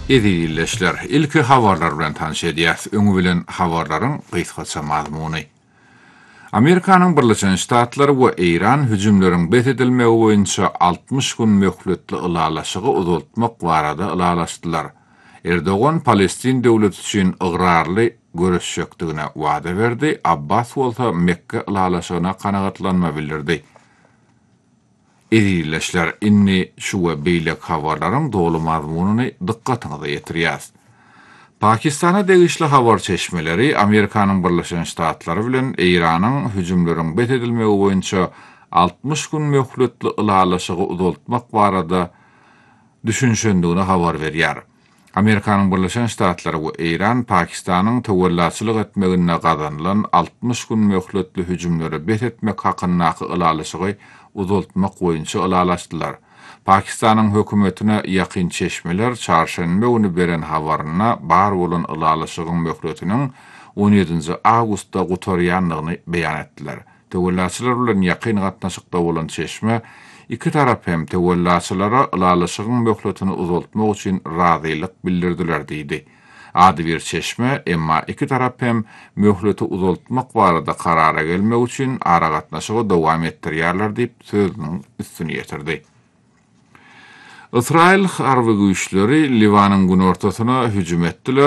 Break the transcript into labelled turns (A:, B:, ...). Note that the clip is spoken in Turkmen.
A: Edilleşler, ilki havarlar bilen tanış ediyaz. Öňü bilen havarlaryň gysgaça mazmuny. Amerikanyň Birleşen Ştatları we Iran hüjümleriň bet edilmegi boýunça 60 gün möhletli ılalaşygy uzaltmak barada ılalaşdylar. Erdogan Palestin döwleti üçin ıgrarly görüşjekdigine wada berdi. Abbas bolsa Mekke ılalaşygyna kanagatlanma bildirdi. Edilleşler inni şu we beýlek habarlaryň dolu mazmunyny dikkatiňize ýetirýär. Pakistana degişli habar çeşmeleri Amerikanyň Birleşen Ştatlary bilen Iranyň hüjümleriň bet edilmegi boýunça 60 gün möhletli ılalaşygy uzaltmak barada düşünşendigine habar berýär. Amerikanyň Birleşen Ştatlary we Iran Pakistanyň tewelläçilik etmegine gazanylan 60 gün möhletli hüjümleri bet etmek hakynyňky ılalaşygy uzaltmak boýunça ılalaşdylar. Pakistanyň hökümetine ýakyn çeşmeler çarşamba günü beren habaryna bar bolan ılalaşygyň möhletiniň 17-nji awgustda gutarýanlygyny beýan etdiler. Tewelläçiler bilen ýakyn gatnaşykda bolan çeşme iki tarap hem tewelläçilere ılalaşygyň möhletini uzaltmak üçin razylyk bildirdiler diýdi. Ady bir çeşme, emma iki tarap hem möhleti uzaltmak barada karara gelmek üçin ara gatnaşygy dowam etdirýärler diýip sözüniň üstüne ýetirdi. Israil harby güýçleri Liwanyň günortasyna hüjüm etdiler.